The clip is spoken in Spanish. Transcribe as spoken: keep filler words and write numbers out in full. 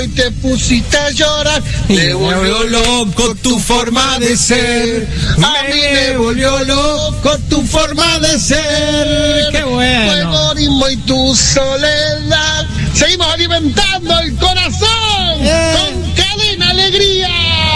y te pusiste a llorar. Me volvió loco tu forma de ser. A mí me volvió loco tu forma de ser. ¡Qué bueno! Tu egoísmo y tu soledad. Seguimos alimentando el corazón.